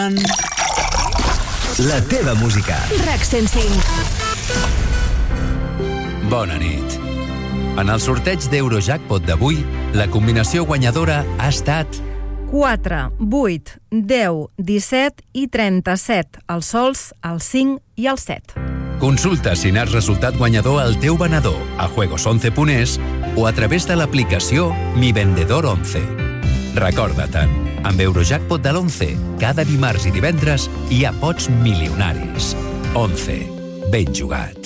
sonant la teva música. RAC 105. Bona nit. En el sorteig d'Eurojackpot d'avui, la combinació guanyadora ha estat 4, 8, 10, 17 i 37, els sols, el 5 i el 7. Consulta si n'has resultat guanyador al teu venedor a juegos11.es o a través de l'aplicació Mi Vendedor 11. Recorda-te'n, amb Eurojackpot de l'11, cada dimarts i divendres hi ha pots milionaris. 11. Ben jugat.